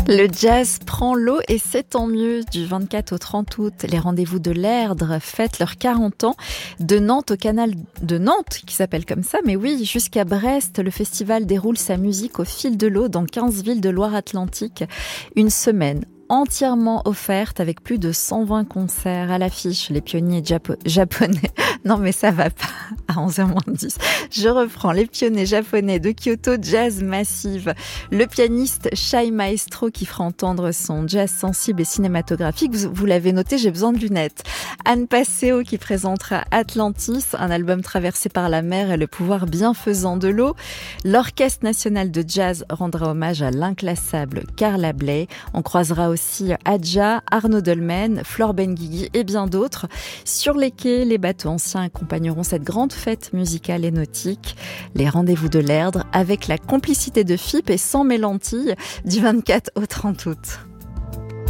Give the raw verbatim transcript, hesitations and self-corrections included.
Le jazz prend l'eau et c'est tant mieux. Du vingt-quatre au trente août, les rendez-vous de l'Erdre fêtent leurs quarante ans. De Nantes au canal de Nantes, qui s'appelle comme ça, mais oui, jusqu'à Brest, le festival déroule sa musique au fil de l'eau dans quinze villes de Loire-Atlantique. Une semaine entièrement offerte avec plus de cent vingt concerts à l'affiche. Les pionniers japo- japonais, non mais ça va pas, à onze heures moins dix. Je reprends, les pionniers japonais de Kyoto Jazz Massive. Le pianiste Shai Maestro qui fera entendre son jazz sensible et cinématographique. Vous, vous l'avez noté, j'ai besoin de lunettes. Anne Passeo qui présentera Atlantis, un album traversé par la mer et le pouvoir bienfaisant de l'eau. L'Orchestre national de jazz rendra hommage à l'inclassable Carla Bley. On croisera aussi Adja, Arnaud Dolmen, Flore Benguigui et bien d'autres. Sur les quais, les bateaux anciens accompagneront cette grande fête musicale et nautique. Les rendez-vous de l'Erdre avec la complicité de F I P et sans mélantilles du vingt-quatre au trente août.